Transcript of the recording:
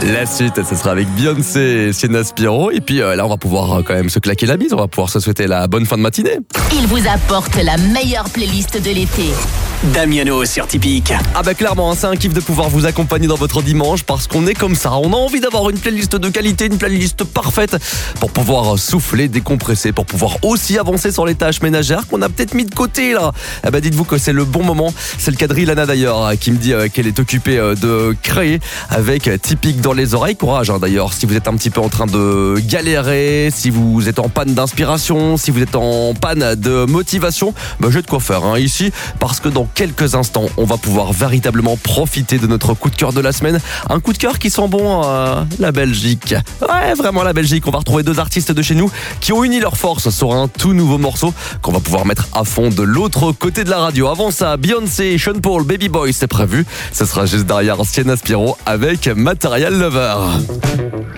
La suite, ce sera avec Beyoncé et Sienna Spiro. Et puis là, on va pouvoir quand même se claquer la bise. On va pouvoir se souhaiter la bonne fin de matinée. Il vous apporte la meilleure playlist de l'été. Damiano sur Typique. Ah bah clairement, c'est un kiff de pouvoir vous accompagner dans votre dimanche parce qu'on est comme ça. On a envie d'avoir une playlist de qualité, une playlist parfaite pour pouvoir souffler, décompresser, pour pouvoir aussi avancer sur les tâches ménagères qu'on a peut-être mis de côté là. Ah bah dites-vous que c'est le bon moment. C'est le cas de Rihanna d'ailleurs qui me dit qu'elle est occupée de créer avec Typique dans les oreilles. Courage d'ailleurs si vous êtes un petit peu en train de galérer, si vous êtes en panne d'inspiration, si vous êtes en panne de motivation, bah j'ai de quoi faire ici parce que dans quelques instants, on va pouvoir véritablement profiter de notre coup de cœur de la semaine. Un coup de cœur qui sent bon la Belgique. Ouais, vraiment la Belgique. On va retrouver deux artistes de chez nous qui ont uni leurs forces sur un tout nouveau morceau qu'on va pouvoir mettre à fond de l'autre côté de la radio. Avant ça, Beyoncé, Sean Paul, Baby Boy, c'est prévu. Ce sera juste derrière Sienna Spiro avec Material Lover.